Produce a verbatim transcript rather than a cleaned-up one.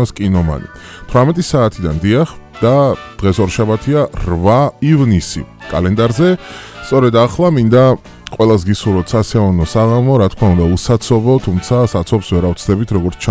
სინემას კინომანი. თვრამეტი საათიდან დიახ და დღეს ორშაბათია რვა ივნისი კალენდარზე. სწორედ ახლა მინდა ყველას გისურვოთ სასიამოვნო საღამო, რა თქმა უნდა უსაცობო, თუმცა საცობს ვერ ავწდებით როგორც